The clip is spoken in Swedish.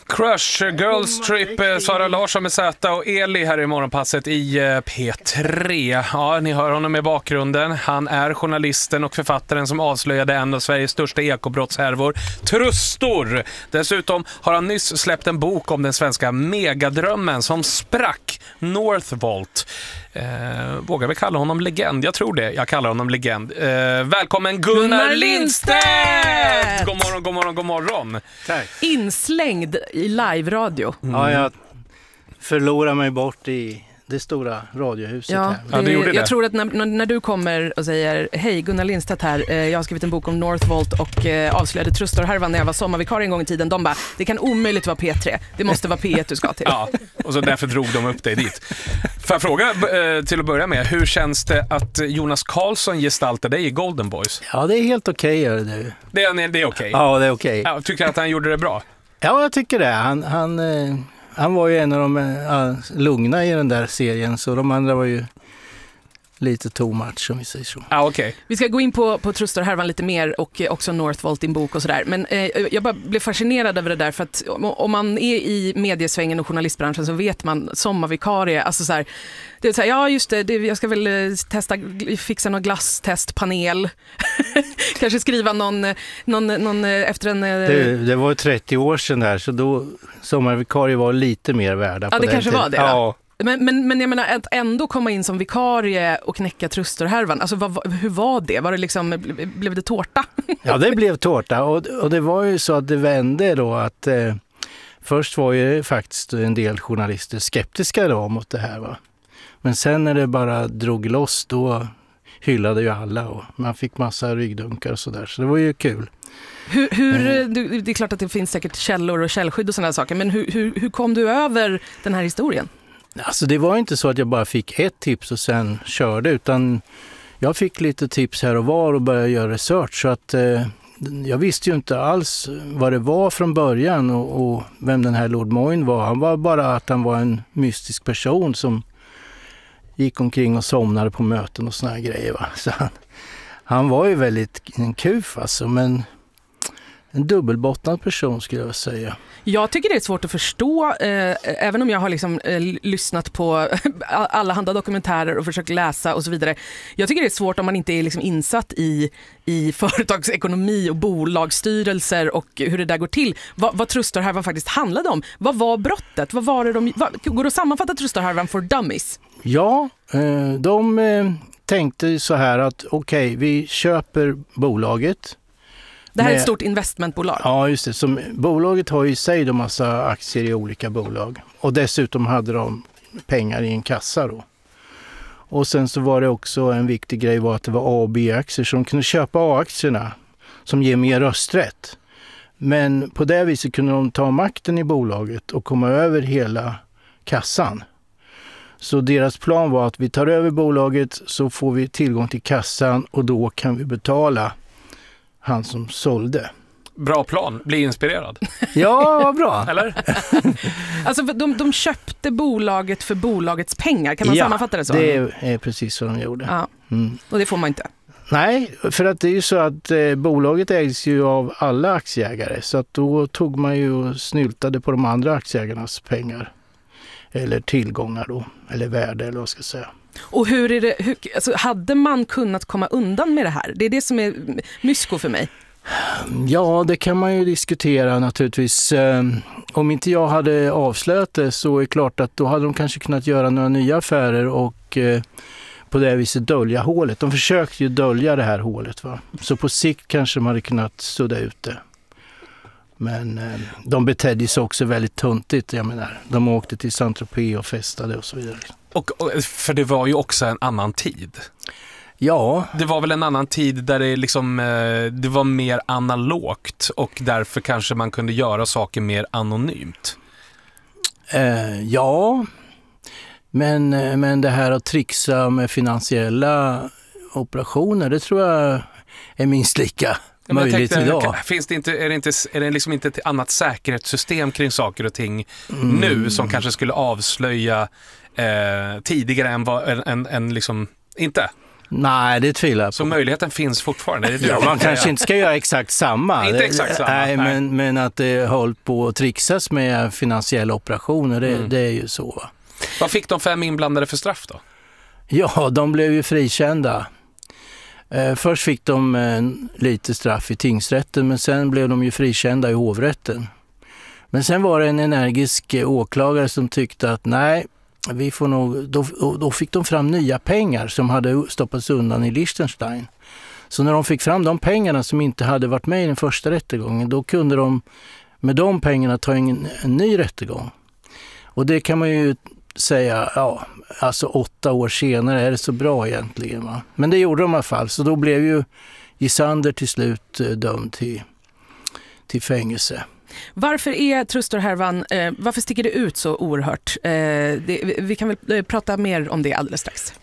Crush, Girls Trip, Sara Larsson med Z och Eli här i morgonpasset i P3. Ja, ni hör honom i bakgrunden. Han är journalisten och författaren som avslöjade en av Sveriges största ekobrottshärvor, Trustor. Dessutom har han nyss släppt en bok om den svenska megadrömmen som sprack, Northvolt. Vågar vi kalla honom legend? Jag tror det, jag kallar honom legend. Välkommen Gunnar Lindstedt! God morgon. Tack. Inslängd i live-radio. Ja, jag förlorar mig bort i det stora radiohuset här. Ja, du gjorde det. Jag tror att när du kommer och säger hej, Gunnar Lindstedt här, jag har skrivit en bok om Northvolt och avslöjade Trustor-härvan när jag var sommarvikarie en gång i tiden. De bara, det kan omöjligt vara P3, det måste vara P1 du ska till. Ja, och så därför drog de upp dig dit. Får jag fråga till att börja med, hur känns det att Jonas Karlsson gestaltar dig i Golden Boys? Ja, det är helt okej, gör det. Det är okej. Ja, det är okej. Ja, tycker att han gjorde det bra? Ja, jag tycker det. Han var ju en av de lugna i den där serien, så de andra var ju lite too much, om vi säger så. Ja, okej. Vi ska gå in på Trustor-härvan lite mer och också Northvolt, din bok och sådär. Men jag bara blev fascinerad över det där, för att om man är i mediesvängen och journalistbranschen så vet man, sommarvikarie, alltså så här, det är så här, ja just det, jag ska väl fixa någon glasstestpanel. Kanske skriva någon efter en... Det var ju 30 år sedan där, så då sommarvikarie var lite mer värda. Ja, det kanske tiden. var det. Ja. Men jag menar, att ändå komma in som vikarie och knäcka Trustor-härvan, alltså hur var det? Var det liksom, blev det tårta? Ja, det blev tårta, och det var ju så att det vände då att först var ju faktiskt en del journalister skeptiska då mot det här, va. Men sen när det bara drog loss, då hyllade ju alla och man fick massa ryggdunkar och sådär, så det var ju kul. Det är klart att det finns säkert källor och källskydd och sådana saker, men hur kom du över den här historien? Alltså det var inte så att jag bara fick ett tips och sen körde, utan jag fick lite tips här och var och började göra research, så att jag visste ju inte alls vad det var från början och vem den här Lord Moyne var. Han var bara att han var en mystisk person som gick omkring och somnade på möten och såna här grejer, va. Så han var ju väldigt en kuf alltså, men en dubbelbottnad person skulle jag säga. Jag tycker det är svårt att förstå, även om jag har liksom, lyssnat på alla handla dokumentärer och försökt läsa och så vidare. Jag tycker det är svårt om man inte är liksom insatt i företagsekonomi och bolagsstyrelser och hur det där går till. Vad Trustor-härvan faktiskt handlade om. Vad var brottet? Vad var det går det att sammanfatta Trustor-härvan for dummies? Ja, de tänkte så här att okej, vi köper bolaget. Det här är ett stort investmentbolag. Ja, just det. Bolaget har ju i sig en massa aktier i olika bolag. Och dessutom hade de pengar i en kassa då. Och sen så var det också en viktig grej var att det var A- och B-aktier, så de kunde köpa A-aktierna som ger mer rösträtt. Men på det viset kunde de ta makten i bolaget och komma över hela kassan. Så deras plan var att vi tar över bolaget, så får vi tillgång till kassan och då kan vi betala han som sålde. Bra plan, bli inspirerad. Ja, bra. Eller? Alltså de köpte bolaget för bolagets pengar, kan man sammanfatta det så? Det är precis vad de gjorde. Ja. Och det får man inte. Nej, för att det är ju så att bolaget ägs ju av alla aktieägare, så att då tog man ju och snyltade på de andra aktieägarnas pengar. Eller tillgångar då, eller värde eller vad ska jag säga. Och hur är det, alltså, hade man kunnat komma undan med det här? Det är det som är mysko för mig. Ja, det kan man ju diskutera naturligtvis. Om inte jag hade avslöjat det, så är det klart att då hade de kanske kunnat göra några nya affärer och på det viset dölja hålet. De försökte ju dölja det här hålet, va? Så på sikt kanske man hade kunnat sudda ut det. Men de betedde sig också väldigt tuntigt, jag menar. De åkte till Saint-Tropez och festade och så vidare. Och för det var ju också en annan tid. Ja. Det var väl en annan tid där det liksom det var mer analogt och därför kanske man kunde göra saker mer anonymt. Ja, men det här att trixa med finansiella operationer, det tror jag är minst lika möjligt idag. Finns det inte, är det liksom inte ett annat säkerhetssystem kring saker och ting nu som kanske skulle avslöja tidigare än vad en liksom inte? Nej, det tvivlar jag på. Så möjligheten finns fortfarande? Det är det Ja, man kanske inte ska göra exakt samma. Inte exakt samma. Nej. Men att det håller på att trixas med finansiella operationer, det är ju så. Va? Vad fick de 5 inblandade för straff då? Ja, de blev ju frikända. Först fick de lite straff i tingsrätten, men sen blev de ju frikända i hovrätten. Men sen var det en energisk åklagare som tyckte att nej, vi får nog, då fick de fram nya pengar som hade stoppats undan i Liechtenstein. Så när de fick fram de pengarna som inte hade varit med i den första rättegången, då kunde de med de pengarna ta en ny rättegång. Och det kan man ju säga, ja, alltså 8 år senare är det så bra egentligen. Va? Men det gjorde de i alla fall, så då blev ju Gisander till slut dömd till fängelse. Varför är Trustor-härvan, varför sticker det ut så oerhört? Vi kan väl prata mer om det alldeles strax.